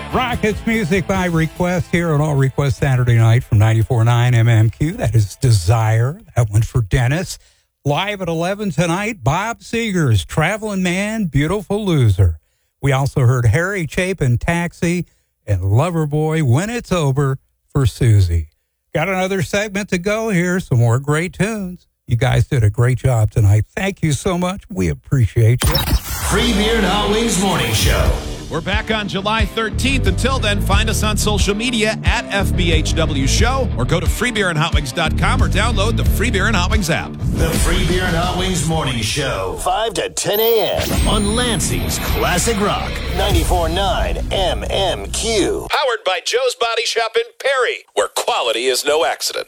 Rock Hits Music by Request here on All Request Saturday night from 94.9 MMQ. That is Desire. That one's for Dennis. Live at 11 tonight, Bob Seger's Traveling Man, Beautiful Loser. We also heard Harry Chapin, Taxi, and Loverboy, When It's Over, for Susie. Got another segment to go here. Some more great tunes. You guys did a great job tonight. Thank you so much. We appreciate you. Free Beer and Hot Wings Morning Show. We're back on July 13th. Until then, find us on social media at FBHW Show or go to freebeerandhotwings.com or download the Free Beer and Hot Wings app. The Free Beer and Hot Wings Morning Show, 5 to 10 a.m. on Lansing's Classic Rock, 94.9 MMQ. Powered by Joe's Body Shop in Perry, where quality is no accident.